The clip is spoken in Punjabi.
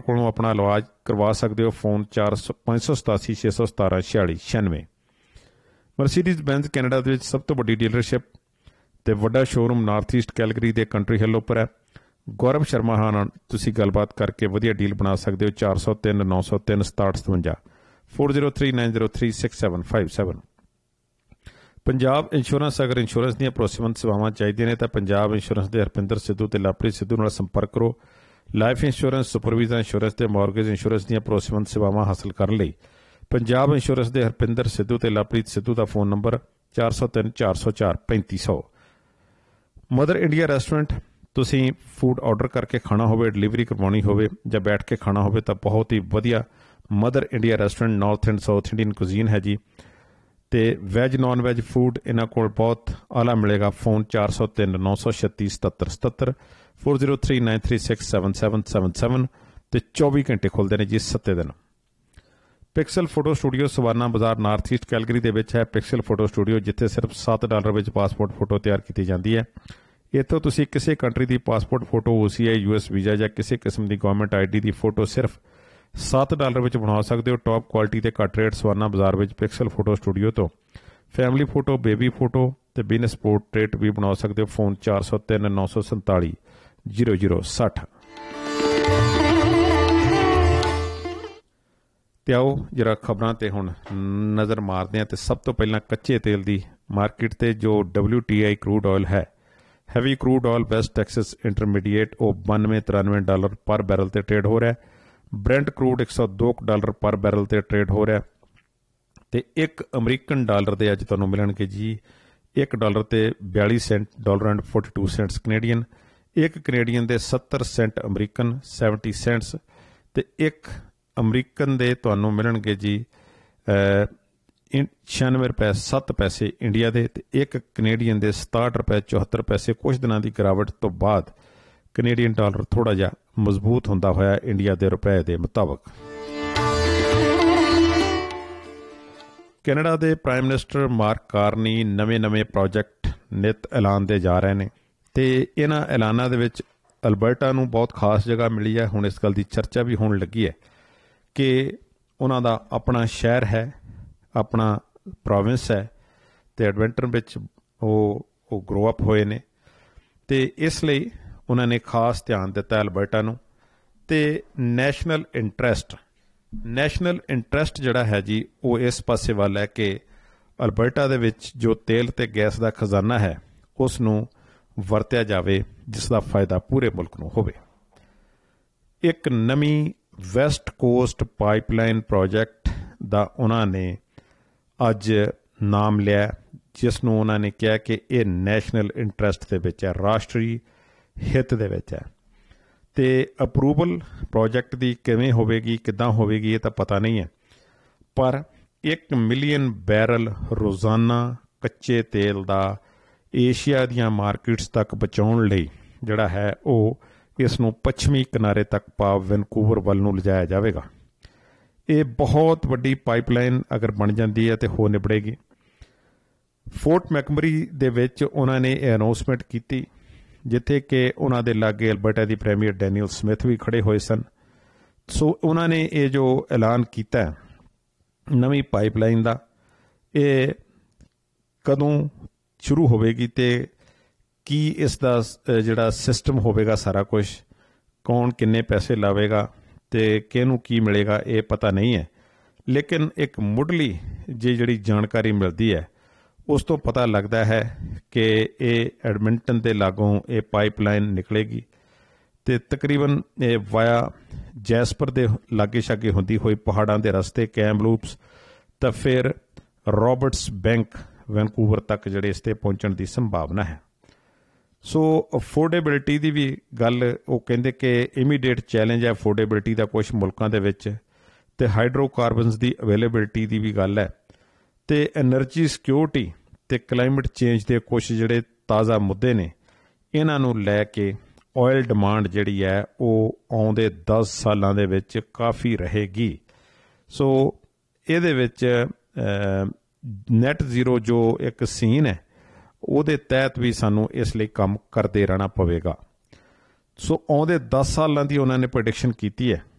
कोलों अपना इलाज करवा सकते हो। फ़ोन 4 587 617 46 96। मर्सीडीज़ बेंज कैनेडा ਦੇ ਵਿੱਚ ਸਭ ਤੋਂ ਵੱਡੀ ਡੀਲਰਸ਼ਿਪ ਤੇ ਵੱਡਾ ਸ਼ੋਰੂਮ ਨਾਰਥ ਈਸਟ ਕੈਲਗਰੀ ਦੇ ਕੰਟਰੀ ਹਿੱਲ ਉੱਪਰ ਹੈ। ਗੌਰਵ ਸ਼ਰਮਾ ਨਾਲ ਤੁਸੀਂ ਗੱਲਬਾਤ ਕਰਕੇ ਵਧੀਆ ਡੀਲ ਬਣਾ ਸਕਦੇ ਹੋ। 403 903 6757 4039036757। ਪੰਜਾਬ ਇੰਸ਼ੋਰੈਂਸ ਅਗਰ ਇੰਸ਼ੋਰੈਂਸ ਦੀਆਂ ਭਰੋਸੇਮੰਦ ਸੇਵਾਵਾਂ ਚਾਹੀਦੀਆਂ ਨੇ ਤਾਂ ਪੰਜਾਬ ਇੰਸ਼ੋਰੈਂਸ ਦੇ ਹਰਪਿੰਦਰ ਸਿੱਧੂ ਤੇ ਲਵਪ੍ਰੀਤ ਸਿੱਧੂ ਨਾਲ ਸੰਪਰਕ ਕਰੋ। ਲਾਈਫ ਇੰਸ਼ੋਰੈਂਸ, ਸੁਪਰਵੀਜ਼ਨ ਇੰਸ਼ੋਰੈਂਸ ਤੇ ਮਾਰਗੇਜ ਇੰਸ਼ੋਰੈਂਸ ਦੀਆਂ ਭਰੋਸੇਮੰਦ ਸੇਵਾਵਾਂ ਹਾਸਲ ਕਰਨ ਲਈ ਪੰਜਾਬ ਇੰਸ਼ੋਰੈਂਸ ਦੇ ਹਰਪਿੰਦਰ ਸਿੱਧੂ ਤੇ ਲਵਪ੍ਰੀਤ ਸਿੱਧੂ ਦਾ phone number 403 404 3500। Mother India restaurant, ਤੁਸੀਂ ਫੂਡ ਆਰਡਰ ਕਰਕੇ ਖਾਣਾ ਹੋਵੇ, ਡਿਲੀਵਰੀ ਕਰਵਾਉਣੀ ਹੋਵੇ ਜਾਂ ਬੈਠ ਕੇ ਖਾਣਾ ਹੋਵੇ ਤਾਂ ਬਹੁਤ ਹੀ ਵਧੀਆ mother India restaurant north and south Indian cuisine ਹੈ ਜੀ। ਤੇ ਵੈਜ ਨੌਨ ਵੈਜ ਫੂਡ ਇਹਨਾਂ ਕੋਲ ਬਹੁਤ ਆਲਾ ਮਿਲੇਗਾ। ਫੋਨ 403 936 77 77 403936 7777 ਤੇ 24 ਘੰਟੇ ਖੁੱਲ੍ਹਦੇ ਨੇ ਜੀ 7 ਦਿਨ। ਪਿਕਸਲ ਫੋਟੋ ਸਟੂਡੀਓ ਸਵਾਨਾ ਬਾਜ਼ਾਰ ਨਾਰਥ ਈਸਟ ਕੈਲਗਰੀ ਦੇ ਵਿੱਚ ਹੈ। ਪਿਕਸਲ ਫੋਟੋ ਸਟੂਡੀਓ ਜਿੱਥੇ ਸਿਰਫ $7 ਵਿੱਚ ਪਾਸਪੋਰਟ ਫੋਟੋ ਤਿਆਰ ਕੀਤੀ ਜਾਂਦੀ ਹੈ। ਇੱਥੋਂ ਤੁਸੀਂ ਕਿਸੇ ਕੰਟਰੀ ਦੀ passport photo, OCI, US visa ਜਾਂ ਕਿਸੇ ਕਿਸਮ ਦੀ ਗਵਰਨਮੈਂਟ ID ਦੀ ਫੋਟੋ ਸਿਰਫ $7 ਵਿੱਚ ਬਣਾ ਸਕਦੇ ਹੋ। ਟੌਪ ਕੁਆਲਿਟੀ ਤੇ ਘੱਟ ਰੇਟ ਸਵਾਨਾ ਬਾਜ਼ਾਰ ਵਿੱਚ ਪਿਕਸਲ ਫੋਟੋ ਸਟੂਡੀਓ ਤੋਂ ਫੈਮਿਲੀ ਫੋਟੋ, ਬੇਬੀ ਫੋਟੋ ਤੇ ਬਿਜ਼ਨਸ ਪੋਰਟਰੇਟ ਵੀ ਬਣਾ ਸਕਦੇ ਹੋ। ਫੋਨ 403 947 0060। ਤੇ ਆਓ ਜਰਾ ਖਬਰਾਂ ਤੇ ਹੁਣ ਨਜ਼ਰ ਮਾਰਦੇ ਹਾਂ। ਤੇ ਸਭ ਤੋਂ ਪਹਿਲਾਂ ਕੱਚੇ ਤੇਲ ਦੀ ਮਾਰਕੀਟ ਤੇ ਜੋ WTI ਕਰੂਡ ਆਇਲ ਹੈ, heavy crude oil West Texas intermediate, ਉਹ $92-93 ਪਰ ਬੈਰਲ ਤੇ ਟ੍ਰੇਡ ਹੋ ਰਿਹਾ। ਬ੍ਰੈਂਟ ਕਰੂਡ $102 ਪਰ ਬੈਰਲ ਤੇ ਟ੍ਰੇਡ ਹੋ ਰਿਹਾ। ਤੇ $1 ਅਮਰੀਕਨ ਦੇ ਅੱਜ ਤੁਹਾਨੂੰ ਮਿਲਣਗੇ ਜੀ $1 ਤੇ 42 ਸੈਂਟ $1.42 ਕੈਨੇਡੀਅਨ, 1 ਕੈਨੇਡੀਅਨ ਦੇ 70 ਸੈਂਟ ਅਮਰੀਕਨ 70 ਸੈਂਟਸ ਤੇ 1 ਅਮਰੀਕਨ ਦੇ ਤੁਹਾਨੂੰ ਮਿਲਣਗੇ ਜੀ 96 ਰੁਪਏ 7 ਪੈਸੇ ਇੰਡੀਆ ਦੇ ਤੇ 1 ਕੈਨੇਡੀਅਨ ਦੇ 67 ਰੁਪਏ 74 ਪੈਸੇ। ਕੁਝ ਦਿਨਾਂ ਦੀ ਗਿਰਾਵਟ ਤੋਂ ਬਾਅਦ ਕੈਨੇਡੀਅਨ ਡਾਲਰ ਥੋੜ੍ਹਾ ਜਿਹਾ ਮਜ਼ਬੂਤ ਹੁੰਦਾ ਹੋਇਆ ਇੰਡੀਆ ਦੇ ਰੁਪਏ ਦੇ ਮੁਤਾਬਕ। ਕੈਨੇਡਾ ਦੇ ਪ੍ਰਾਈਮ ਮਿਨਿਸਟਰ ਮਾਰਕ ਕਾਰਨੀ ਨਵੇਂ ਪ੍ਰੋਜੈਕਟ ਨਿੱਤ ਐਲਾਨਦੇ ਜਾ ਰਹੇ ਨੇ ਤੇ ਇਹਨਾਂ ਐਲਾਨਾਂ ਦੇ ਵਿੱਚ ਅਲਬਰਟਾ ਨੂੰ ਬਹੁਤ ਖਾਸ ਜਗ੍ਹਾ ਮਿਲੀ ਹੈ। ਹੁਣ ਇਸ ਗੱਲ ਦੀ ਚਰਚਾ ਵੀ ਹੋਣ ਲੱਗੀ ਹੈ ਕਿ ਉਹਨਾਂ ਦਾ ਆਪਣਾ ਸ਼ਹਿਰ ਹੈ, ਆਪਣਾ ਪ੍ਰੋਵਿੰਸ ਹੈ ਤੇ ਐਡਵੈਂਟਰ ਵਿੱਚ ਉਹ ਗਰੋ ਅਪ ਹੋਏ ਨੇ ਤੇ ਇਸ ਲਈ ਉਹਨਾਂ ਨੇ ਖਾਸ ਧਿਆਨ ਦਿੱਤਾ ਅਲਬਰਟਾ ਨੂੰ। ਤੇ ਨੈਸ਼ਨਲ ਇੰਟਰਸਟ ਜਿਹੜਾ ਹੈ ਜੀ ਉਹ ਇਸ ਪਾਸੇ ਵੱਲ ਹੈ ਕਿ ਅਲਬਰਟਾ ਦੇ ਵਿੱਚ ਜੋ ਤੇਲ ਤੇ ਗੈਸ ਦਾ ਖਜ਼ਾਨਾ ਹੈ ਉਸ ਨੂੰ ਵਰਤਿਆ ਜਾਵੇ ਜਿਸ ਦਾ ਫਾਇਦਾ ਪੂਰੇ ਮੁਲਕ ਨੂੰ ਹੋਵੇ। ਇੱਕ ਨਵੀਂ ਵੈਸਟ ਕੋਸਟ ਪਾਈਪਲਾਈਨ ਪ੍ਰੋਜੈਕਟ ਦਾ ਉਹਨਾਂ ਨੇ ਅੱਜ ਨਾਮ ਲਿਆ, ਜਿਸ ਨੂੰ ਉਹਨਾਂ ਨੇ ਕਿਹਾ ਕਿ ਇਹ ਨੈਸ਼ਨਲ ਇੰਟਰਸਟ ਦੇ ਵਿੱਚ ਹੈ, ਰਾਸ਼ਟਰੀ ਹਿੱਤ ਦੇ ਵਿੱਚ ਹੈ। ਤੇ ਅਪਰੂਵਲ ਪ੍ਰੋਜੈਕਟ ਦੀ ਕਿਵੇਂ ਹੋਵੇਗੀ, ਕਿੱਦਾਂ ਹੋਵੇਗੀ, ਇਹ ਤਾਂ ਪਤਾ ਨਹੀਂ ਹੈ, ਪਰ 1 ਮਿਲੀਅਨ ਬੈਰਲ ਰੋਜ਼ਾਨਾ ਕੱਚੇ ਤੇਲ ਦਾ ਏਸ਼ੀਆ ਦੀਆਂ ਮਾਰਕੀਟਸ ਤੱਕ ਪਹੁੰਚਾਉਣ ਲਈ ਜਿਹੜਾ ਹੈ ਉਹ ਇਸ ਨੂੰ ਪੱਛਮੀ ਕਿਨਾਰੇ ਤੱਕ ਭਾਵ ਵੈਨਕੂਵਰ ਵੱਲ ਨੂੰ ਲਿਜਾਇਆ ਜਾਵੇਗਾ। ਇਹ ਬਹੁਤ ਵੱਡੀ ਪਾਈਪਲਾਈਨ ਅਗਰ ਬਣ ਜਾਂਦੀ ਹੈ ਤੇ ਹੋ ਨਿਬੜੇਗੀ। ਫੋਰਟ ਮੈਕਮਰੀ ਦੇ ਵਿੱਚ ਉਹਨਾਂ ਨੇ ਇਹ ਅਨਾਊਂਸਮੈਂਟ ਕੀਤੀ ਜਿੱਥੇ ਕਿ ਉਹਨਾਂ ਦੇ ਲਾਗੇ ਅਲਬਰਟਾ ਦੀ ਪ੍ਰੀਮੀਅਰ ਡੈਨੀਅਲ ਸਮਿਥ ਵੀ ਖੜੇ ਹੋਏ ਸਨ। ਸੋ ਉਹਨਾਂ ਨੇ ਇਹ ਜੋ ਐਲਾਨ ਕੀਤਾ ਨਵੀਂ ਪਾਈਪਲਾਈਨ ਦਾ, ਇਹ ਕਦੋਂ ਸ਼ੁਰੂ ਹੋਵੇਗੀ ਤੇ ਕੀ ਇਸ ਦਾ ਜਿਹੜਾ ਸਿਸਟਮ ਹੋਵੇਗਾ, ਸਾਰਾ ਕੁਝ ਕੌਣ ਕਿੰਨੇ ਪੈਸੇ ਲਾਵੇਗਾ ਤੇ ਕਿਹਨੂੰ ਕੀ ਮਿਲੇਗਾ, ਇਹ ਪਤਾ ਨਹੀਂ ਹੈ। ਲੇਕਿਨ ਇੱਕ ਮੁੱਢਲੀ ਜਿਹੜੀ ਜਾਣਕਾਰੀ ਮਿਲਦੀ ਹੈ ਉਸ ਤੋਂ ਪਤਾ ਲੱਗਦਾ ਹੈ ਕਿ ਇਹ ਐਡਮਿੰਟਨ ਦੇ ਲਾਗੋਂ ਇਹ ਪਾਈਪਲਾਈਨ ਨਿਕਲੇਗੀ ਤੇ ਤਕਰੀਬਨ ਇਹ ਵਾਇਆ ਜੈਸਪਰ ਦੇ ਲਾਗੇ ਛਾਗੇ ਹੁੰਦੀ ਹੋਈ ਪਹਾੜਾਂ ਦੇ ਰਸਤੇ ਕੈਮਲੂਪਸ ਤਾਂ ਫਿਰ ਰੋਬਰਟਸ ਬੈਂਕ ਵੈਨਕੂਵਰ ਤੱਕ ਜਿਹੜੇ ਇਸ 'ਤੇ ਪਹੁੰਚਣ ਦੀ ਸੰਭਾਵਨਾ ਹੈ। ਸੋ ਅਫੋਰਡੇਬਿਲਿਟੀ ਦੀ ਵੀ ਗੱਲ ਉਹ ਕਹਿੰਦੇ ਕਿ ਇਮੀਡੀਏਟ ਚੈਲੰਜ ਹੈ ਅਫੋਰਡੇਬਿਲਿਟੀ ਦਾ ਕੁਛ ਮੁਲਕਾਂ ਦੇ ਵਿੱਚ, ਤੇ ਹਾਈਡਰੋਕਾਰਬਨਸ ਦੀ ਅਵੇਲੇਬਿਲਿਟੀ ਦੀ ਵੀ ਗੱਲ ਹੈ, ਤੇ ਐਨਰਜੀ ਸਿਕਿਉਰਿਟੀ ਤੇ ਕਲਾਈਮੇਟ ਚੇਂਜ ਦੇ ਕੁਛ ਜਿਹੜੇ ਤਾਜ਼ਾ ਮੁੱਦੇ ਨੇ, ਇਹਨਾਂ ਨੂੰ ਲੈ ਕੇ ਆਇਲ ਡਿਮਾਂਡ ਜਿਹੜੀ ਹੈ ਉਹ ਆਉਂਦੇ 10 ਸਾਲਾਂ ਦੇ ਵਿੱਚ ਕਾਫੀ ਰਹੇਗੀ। ਸੋ ਇਹਦੇ ਵਿੱਚ ਨੈਟ ਜ਼ੀਰੋ ਜੋ ਇੱਕ ਸੀਨ ਹੈ ਉਹਦੇ ਤਹਿਤ ਵੀ ਸਾਨੂੰ ਇਸ ਲਈ ਕੰਮ ਕਰਦੇ ਰਹਿਣਾ ਪਵੇਗਾ। ਸੋ ਆਉਂਦੇ 10 ਸਾਲਾਂ ਦੀ ਉਹਨਾਂ ਨੇ ਪ੍ਰੈਡਿਕਸ਼ਨ ਕੀਤੀ ਹੈ